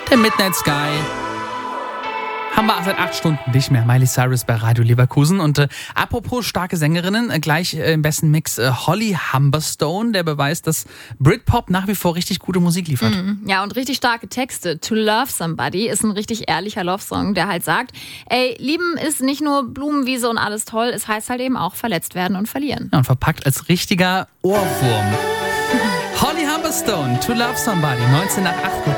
der Midnight Sky. Haben wir seit 8 Stunden nicht mehr. Miley Cyrus bei Radio Leverkusen. Und apropos starke Sängerinnen, gleich im besten Mix Holly Humberstone, der beweist, dass Britpop nach wie vor richtig gute Musik liefert. Ja, und richtig starke Texte. To Love Somebody ist ein richtig ehrlicher Love-Song, der halt sagt, ey, lieben ist nicht nur Blumenwiese und alles toll, es heißt halt eben auch verletzt werden und verlieren. Ja, und verpackt als richtiger Ohrwurm. Holly Humberstone, To Love Somebody, 19 nach 8.